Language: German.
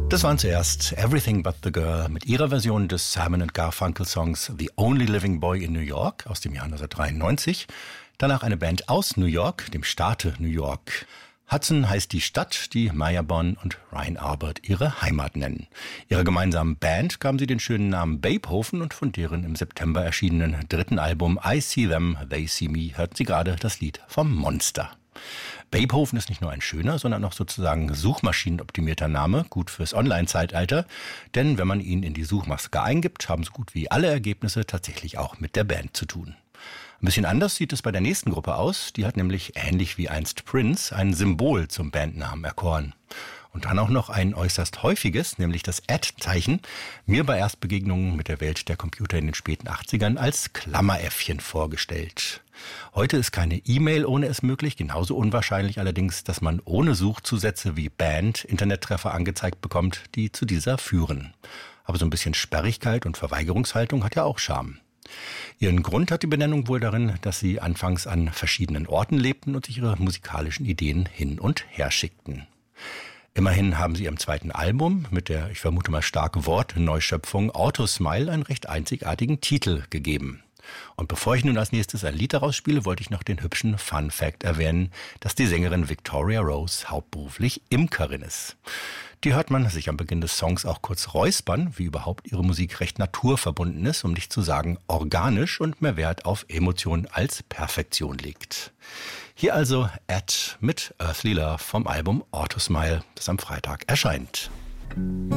Das waren zuerst Everything But the Girl mit ihrer Version des Simon & Garfunkel-Songs The Only Living Boy in New York aus dem Jahr 1993. Danach eine Band aus New York, dem Staate New York. Hudson heißt die Stadt, die Maya Bonn und Ryan Arbert ihre Heimat nennen. Ihrer gemeinsamen Band gaben sie den schönen Namen Babehofen und von deren im September erschienenen dritten Album I See Them, They See Me hörten sie gerade das Lied vom Monster. Babehofen ist nicht nur ein schöner, sondern auch sozusagen suchmaschinenoptimierter Name, gut fürs Online-Zeitalter, denn wenn man ihn in die Suchmaske eingibt, haben so gut wie alle Ergebnisse tatsächlich auch mit der Band zu tun. Ein bisschen anders sieht es bei der nächsten Gruppe aus, die hat nämlich ähnlich wie einst Prince ein Symbol zum Bandnamen erkoren. Und dann auch noch ein äußerst häufiges, nämlich das @Zeichen, mir bei Erstbegegnungen mit der Welt der Computer in den späten 80ern als Klammeräffchen vorgestellt. Heute ist keine E-Mail ohne es möglich, genauso unwahrscheinlich allerdings, dass man ohne Suchzusätze wie Band Internettreffer angezeigt bekommt, die zu dieser führen. Aber so ein bisschen Sperrigkeit und Verweigerungshaltung hat ja auch Charme. Ihren Grund hat die Benennung wohl darin, dass sie anfangs an verschiedenen Orten lebten und sich ihre musikalischen Ideen hin und her schickten. Immerhin haben sie ihrem zweiten Album mit der, ich vermute mal starke Wortneuschöpfung Autosmile einen recht einzigartigen Titel gegeben. Und bevor ich nun als nächstes ein Lied daraus spiele, wollte ich noch den hübschen Fun Fact erwähnen, dass die Sängerin Victoria Rose hauptberuflich Imkerin ist. Die hört man sich am Beginn des Songs auch kurz räuspern, wie überhaupt ihre Musik recht naturverbunden ist, um nicht zu sagen organisch und mehr Wert auf Emotion als Perfektion legt. Hier also mit Earthly Love vom Album Autosmile, das am Freitag erscheint.